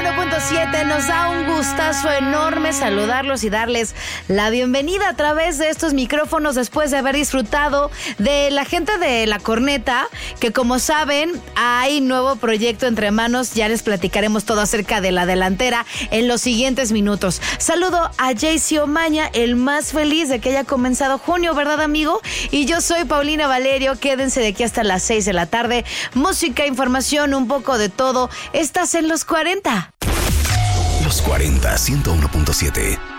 101.7. Nos da un gustazo enorme saludarlos y darles la bienvenida a través de estos micrófonos después de haber disfrutado de la gente de La Corneta, que como saben hay nuevo proyecto entre manos. Ya les platicaremos todo acerca de la delantera en los siguientes minutos. Saludo a Jaycee Omaña, el más feliz de que haya comenzado junio, ¿verdad, amigo? Y yo soy Paulina Valerio. Quédense de aquí hasta las 6 de la tarde. Música, información, un poco de todo. Estás en Los 40. Los 40, 101.7.